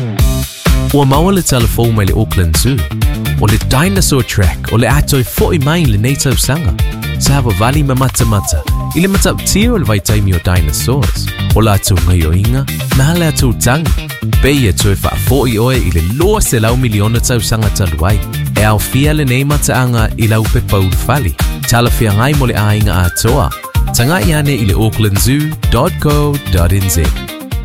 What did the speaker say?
Ua maua le telefon mai le Auckland Zoo. O le Dinosaur Track o le atoi fo'i mai le nei tausanga. Sa hawa vali ma mata I le mataptia o le vaitaimi o dinosaurs. O la atu ngai o inga, na le atu tangi. Pei e tue wha fo'i oe I le loa se lau miliona tausanga taluai. E au fia le nei mataanga I lau pe paulfali. Tala fia ngai mo le ainga atoa. Tangai ane I le aucklandzoo.co.nz.